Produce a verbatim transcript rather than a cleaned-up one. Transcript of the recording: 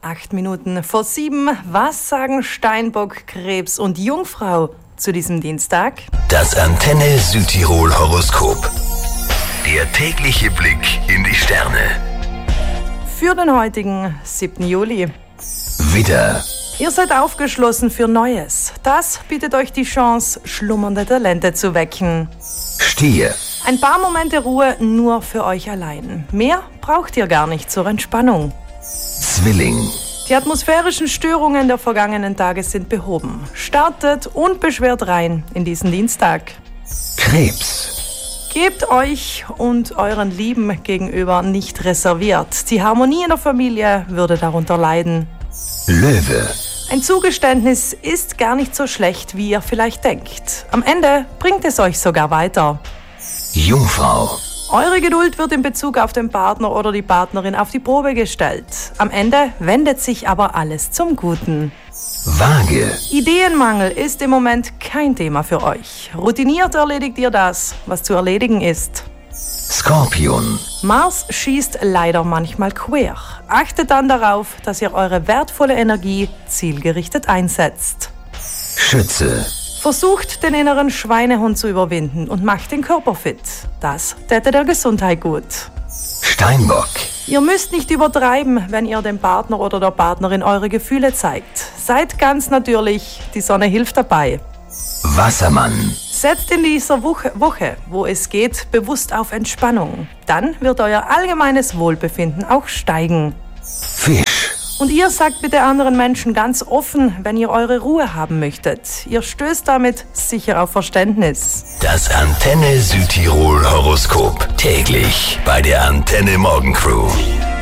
Acht Minuten vor sieben. Was sagen Steinbock, Krebs und Jungfrau zu diesem Dienstag? Das Antenne Südtirol Horoskop. Der tägliche Blick in die Sterne. Für den heutigen siebten Juli. Widder, Ihr seid aufgeschlossen für Neues. Das bietet euch die Chance, schlummernde Talente zu wecken. Stier, Ein paar Momente Ruhe nur für euch allein. Mehr braucht ihr gar nicht zur Entspannung. Zwilling, Die atmosphärischen Störungen der vergangenen Tage sind behoben. Startet unbeschwert rein in diesen Dienstag. Krebs, Gebt euch und euren Lieben gegenüber nicht reserviert. Die Harmonie in der Familie würde darunter leiden. Löwe, Ein Zugeständnis ist gar nicht so schlecht, wie ihr vielleicht denkt. Am Ende bringt es euch sogar weiter. Jungfrau, Eure Geduld wird in Bezug auf den Partner oder die Partnerin auf die Probe gestellt. Am Ende wendet sich aber alles zum Guten. Waage, Ideenmangel ist im Moment kein Thema für euch. Routiniert erledigt ihr das, was zu erledigen ist. Skorpion, Mars schießt leider manchmal quer. Achtet dann darauf, dass ihr eure wertvolle Energie zielgerichtet einsetzt. Schütze, Versucht, den inneren Schweinehund zu überwinden und macht den Körper fit. Das täte der Gesundheit gut. Steinbock, Ihr müsst nicht übertreiben, wenn ihr dem Partner oder der Partnerin eure Gefühle zeigt. Seid ganz natürlich, die Sonne hilft dabei. Wassermann, Setzt in dieser Woche, Woche, wo es geht, bewusst auf Entspannung. Dann wird euer allgemeines Wohlbefinden auch steigen. Fisch, Und ihr sagt bitte anderen Menschen ganz offen, wenn ihr eure Ruhe haben möchtet. Ihr stößt damit sicher auf Verständnis. das Antenne Südtirol Horoskop. Täglich bei der Antenne Morgencrew.